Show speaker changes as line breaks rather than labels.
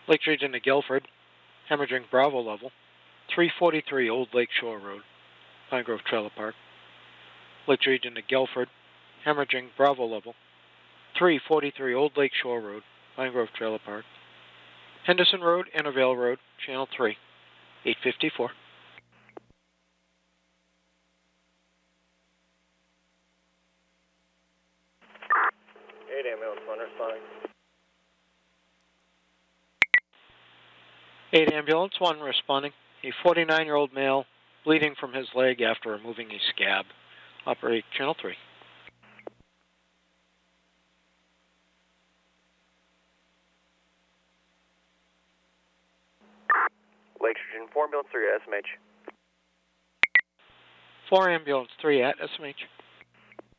Lakes Region to Guilford, hemorrhaging Bravo level, 343 Old Lake Shore Road, Pine Grove Trailer Park. Lakes Region to Guilford, hemorrhaging Bravo level, 343 Old Lake Shore Road, Pine Grove Trailer Park. Henderson Road, Intervale Road, Channel 3, 854.
8 ambulance 1 responding.
8 ambulance 1 responding. A 49-year-old male bleeding from his leg after removing a scab. Operate Channel 3.
Lakes Region 4 ambulance 3 SMH.
4 ambulance 3 at SMH.